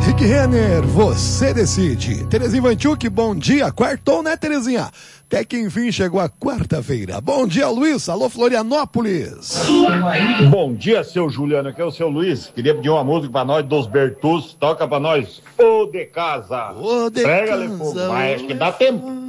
Rick Renner, você decide. Terezinha Vanchuk, bom dia. Quartou, né, Terezinha? Até que enfim chegou a quarta-feira. Bom dia, Luiz. Alô, Florianópolis. Bom dia, seu Juliano. Aqui é o seu Luiz. Queria pedir uma música pra nós dos Bertus. Toca pra nós. Ô de casa. Ô de Prega, casa. Lefogo. Mas acho que dá tempo.